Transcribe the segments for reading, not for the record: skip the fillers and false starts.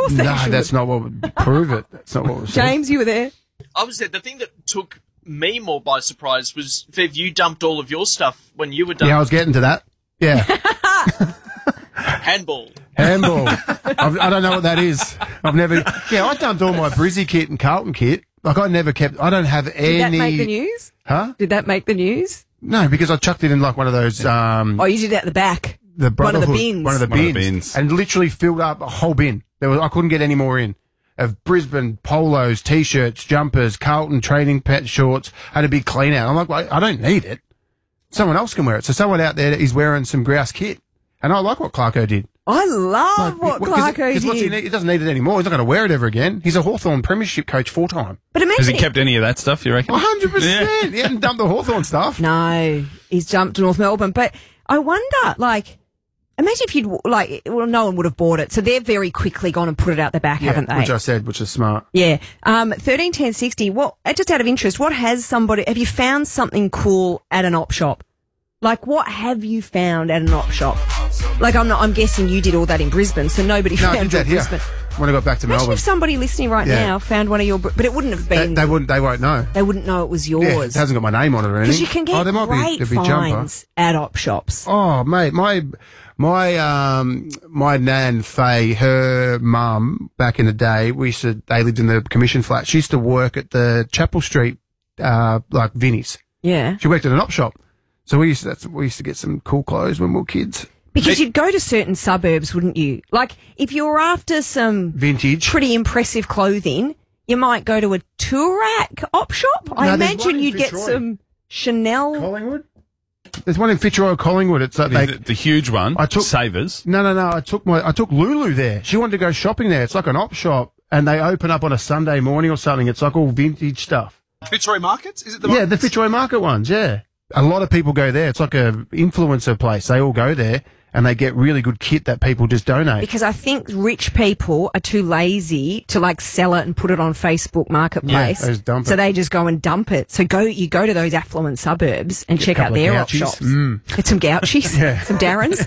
course they No, should. that's not what would prove it. That's not what was said. James, you were there. I was there. The thing that took me more by surprise was, Viv, you dumped all of your stuff when you were done. Yeah, I was getting to that. Yeah. Handball. Handball. I don't know what that is. I've never... Yeah, I dumped all my Brizzy kit and Carlton kit. Like, I never kept... I don't have any... Did that make the news? Huh? Did that make the news? No, because I chucked it in like one of those... Oh, you did it at the back. the Brotherhood, One of the bins. And literally filled up a whole bin. I couldn't get any more in. Of Brisbane polos, T-shirts, jumpers, Carlton training pet shorts. Had a big clean out. I'm like, I don't need it. Someone else can wear it. So someone out there is wearing some grouse kit. And I like what Clarko did. I love what Clarko did. What's he doesn't need it anymore. He's not going to wear it ever again. He's a Hawthorn premiership coach full-time. But imagine Has he kept any of that stuff, you reckon? 100%. Yeah. He hadn't dumped the Hawthorn stuff. No, he's jumped to North Melbourne. But I wonder, like, imagine if you'd, like, well, no one would have bought it. So they're very quickly gone and put it out the back, haven't they? Which I said, which is smart. Yeah. 131060, just out of interest, have you found something cool at an op shop? Like, what have you found at an op shop? Like, I'm guessing you did all that in Brisbane, so nobody No, I found did that your here. Brisbane. When I got back to Imagine Melbourne. if somebody listening right Yeah. now found one of your, but it wouldn't have been. They won't know. They wouldn't know it was yours. Yeah, it hasn't got my name on it or anything. Because you can get there might great there'd be jumper. finds at op shops. Oh, mate, my nan, Faye, her mum, back in the day, they lived in the commission flat. She used to work at the Chapel Street, like Vinnie's. Yeah. She worked at an op shop. So we used to get some cool clothes when we were kids. Because you'd go to certain suburbs, wouldn't you? Like, if you were after some Vintage. pretty impressive clothing, you might go to a Toorak op shop. I No, there's one imagine in you'd get Fitzroy. some Chanel. Collingwood? There's one in Fitzroy, Collingwood. It's like The huge one, Savers. No. I took Lulu there. She wanted to go shopping there. It's like an op shop, and they open up on a Sunday morning or something. It's like all vintage stuff. Fitzroy Markets? Is it the Yeah, the Fitzroy Market ones, yeah. A lot of people go there. It's like a influencer place. They all go there, and they get really good kit that people just donate. Because I think rich people are too lazy to, like, sell it and put it on Facebook Marketplace. Yeah, they just dump it. So they just go and dump it. So you go to those affluent suburbs and check out couple of their op Gouchies. shops. Get some Gouchies, Yeah. some Darrens.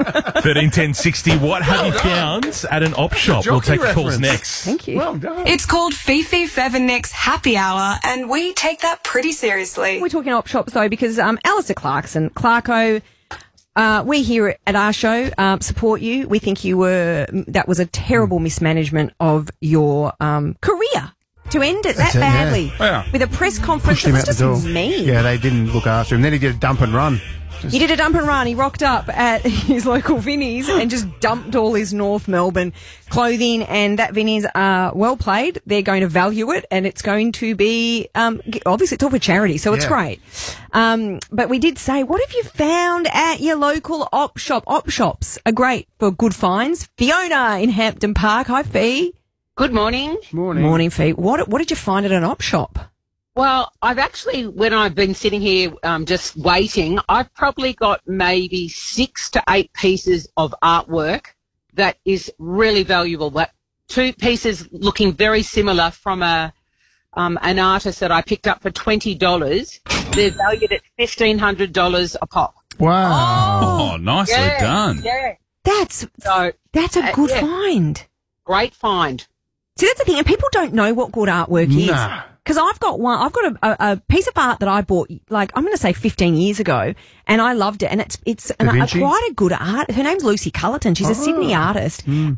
131060. What have you found at an op shop? We'll Jockey take calls reference. next. Thank you. Well done. It's called Fifi Fev and Nick's Happy Hour, and we take that pretty seriously. We're talking op shops though because Alistair Clarko, we here at our show support you. We think that was a terrible mismanagement of your career to end it that it, yeah. badly Yeah. with a press conference Pushed him that out was the just door. mean. Yeah, they didn't look after him. Then he did a dump and run. He did a dump and run. He rocked up at his local Vinnie's and just dumped all his North Melbourne clothing. And that Vinnie's, well played. They're going to value it, and it's going to be obviously it's all for charity, so it's Yeah. great. But we did say, what have you found at your local op shop? Op shops are great for good finds. Fiona in Hampton Park. Hi, Fee. Good morning. Morning. Fee. What did you find at an op shop? Well, when I've been sitting here just waiting, I've probably got maybe 6 to 8 pieces of artwork that is really valuable. But 2 pieces looking very similar from an artist that I picked up for $20. They're valued at $1,500 a pop. Wow. Oh, nicely done. Yeah. That's a good yeah. find. Great find. See, that's the thing, and people don't know what good artwork is. Nah. Because I've got a piece of art that I bought, like, I'm going to say 15 years ago, and I loved it, and it's quite a good art. Her name's Lucy Cullerton. She's a Sydney artist, and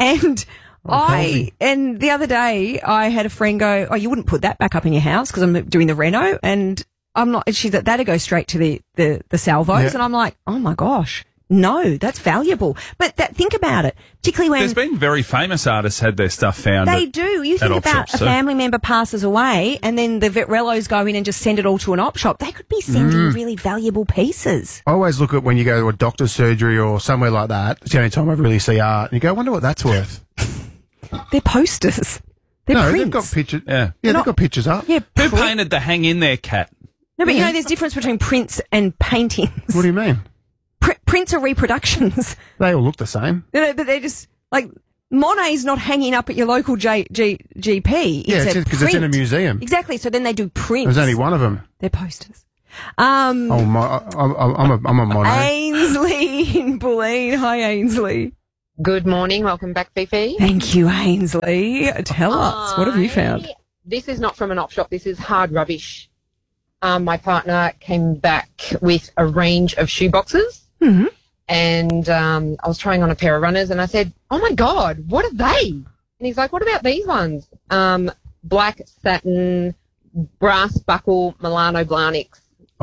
and the other day I had a friend go, "Oh, you wouldn't put that back up in your house because I'm doing the reno," and I'm not. She's that'd go straight to the salvos, Yeah. and I'm like, "Oh my gosh." No, that's valuable. But think about it, particularly when There's been very famous artists had their stuff found. they do. You think op about shops, a so- family member passes away and then the Vetrellos go in and just send it all to an op shop. They could be sending really valuable pieces. I always look at when you go to a doctor's surgery or somewhere like that. It's the only time I really see art. And you go, I wonder what that's worth. They're posters. They're No, prints. they've got pictures. Yeah. Yeah, they've got pictures up. Yeah, Who print- painted the hang in there cat? No, but you know there's a difference between prints and paintings. What do you mean? Prints are reproductions. They all look the same. But they're just like Monet's not hanging up at your local GP. Yeah, It's because it's in a museum. Exactly. So then they do prints. There's only one of them. They're posters. I'm a Monet. Ainsley in Bulleen. Hi, Ainsley. Good morning. Welcome back, Fifi. Thank you, Ainsley. Tell us, what have you found? This is not from an op shop. This is hard rubbish. My partner came back with a range of shoe boxes. Mm-hmm. And I was trying on a pair of runners and I said, oh, my God, what are they? And he's like, what about these ones? Black satin, brass buckle, Milano Blahniks.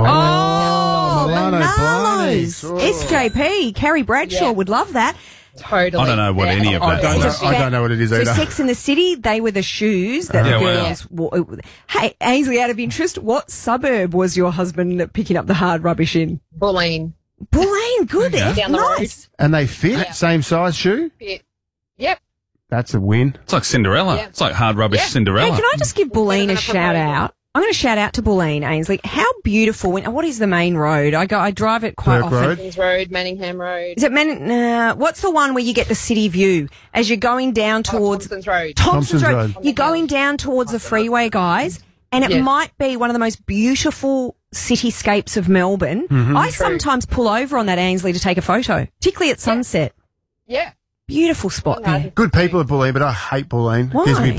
Oh, Milano Blahniks. Blahniks. Oh. SJP. Carrie Bradshaw would love that. Totally. I don't know what any of that is. I don't know what it is So either. Sex in the City, they were the shoes that the girls wore. Hey, Ainsley, out of interest, what suburb was your husband picking up the hard rubbish in? Bulleen. Bulleen, good. Down the road. Nice. And they fit? Same size shoe? Yep. That's a win. It's like Cinderella. Yeah. It's like hard rubbish Yeah. Cinderella. Hey, can I just give Bulleen than a a shout proposal. out? I'm going to shout out to Bulleen, Ainsley. How beautiful. What is the main road? I drive it quite Burke often. Road? Kings Road, Manningham Road. Is it what's the one where you get the city view as you're going down towards Thompson's Road. Thompson's Thompson's Road? Road. You're going down towards the freeway, guys, and it Yes. might be one of the most beautiful cityscapes of Melbourne. I sometimes pull over on that, Ainsley, to take a photo, particularly at sunset. Yeah. Beautiful spot there. Good people at Bulleen, but I hate Bulleen. Why? Gives me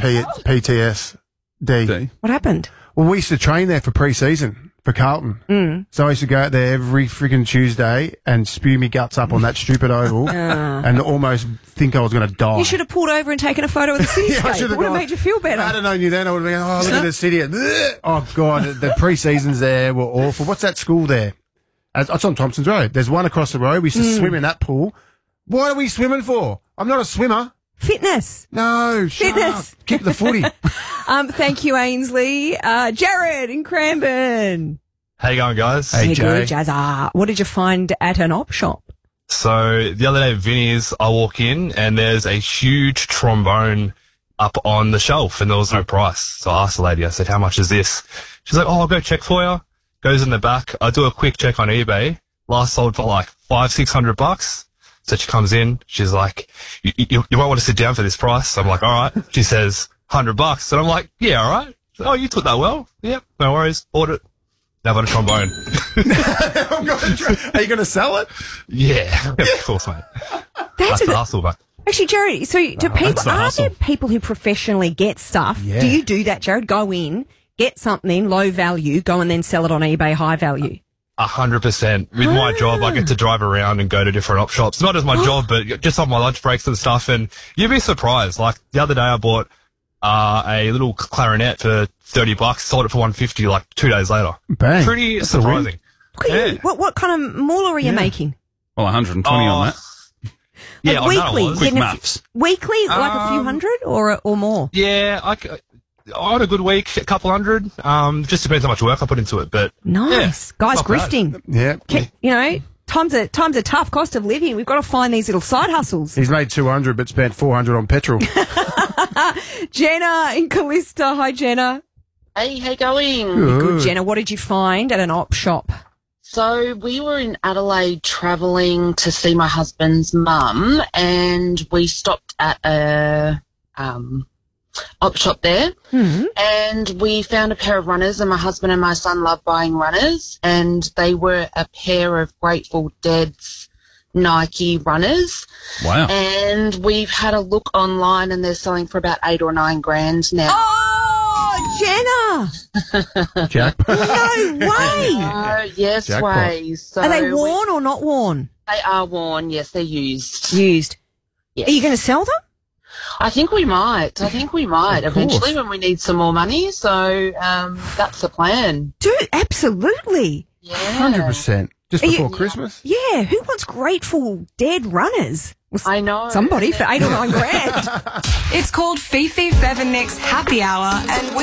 PTSD. What happened? Well, we used to train there for pre-season for Carlton. So I used to go out there every freaking Tuesday and spew me guts up on that stupid oval and almost think I was going to die. You should have pulled over and taken a photo of the cityscape. I should have Would have gone. made you feel better. If I had known you then, I would have been, oh, look at the city. Oh, God, the pre-seasons there were awful. What's that school there? It's on Thompson's Road. There's one across the road. We used to swim in that pool. What are we swimming for? I'm not a swimmer. Fitness. No, shut Fitness. up. Kick the footy. Thank you, Ainsley. Jared in Cranbourne. How you going, guys? Hey, Jay. Good, Jazza. What did you find at an op shop? So the other day at Vinnie's, I walk in and there's a huge trombone up on the shelf and there was no price. So I asked the lady, I said, how much is this? She's like, oh, I'll go check for you. Goes in the back. I do a quick check on eBay. Last sold for like $500-600. So she comes in. She's like, you might want to sit down for this price. So I'm like, all right. She says $100. And I'm like, yeah, all right. Oh, you took that well. Yep. No worries. Order it. Now I've got a trombone. Are you going to sell it? Yeah. Of course, mate. That's the hustle, mate. Actually, Jared, so do people, the are hustle. there people who professionally get stuff? Yeah. Do you do that, Jared? Go in, get something low value, go and then sell it on eBay high value? 100%. With my job, I get to drive around and go to different op shops. Not as my job, but just on my lunch breaks and stuff. And you'd be surprised. Like the other day, I bought a little clarinet for $30, sold it for $150 like 2 days later. Bang. Pretty That's a win. surprising. Look at you. What kind of moolah are you making? Well, 120 on that. Yeah, Like I know weekly? it was. Quick Getting maths. Weekly, like a few hundred or more? Yeah, on a good week, a couple hundred. Just depends how much work I put into it. But Nice. Guys, not bad. grifting. Yeah. You know, times are tough, cost of living. We've got to find these little side hustles. He's made 200 but spent 400 on petrol. Jenna in Callista. Hi, Jenna. Hey, how you going? Good, Jenna. What did you find at an op shop? So we were in Adelaide travelling to see my husband's mum, and we stopped at a op shop there, and we found a pair of runners, and my husband and my son love buying runners, and they were a pair of Grateful Dead's Nike runners. Wow. And we've had a look online, and they're selling for about $8 or $9 now. Oh, Jenna! Jack. No way! Oh, yes, Jackpot. ways. So Are they worn or not worn? They are worn. Yes, they're used. Used. Yes. Are you going to sell them? I think we might. Of Eventually course. when we need some more money. So that's the plan. Dude, absolutely. Yeah. 100%. Just Are you- before Christmas. Yeah, who wants Grateful Dead runners? Well, I know. somebody for $8 or $9 grand. It's called Fifi Featherneck's Happy Hour, and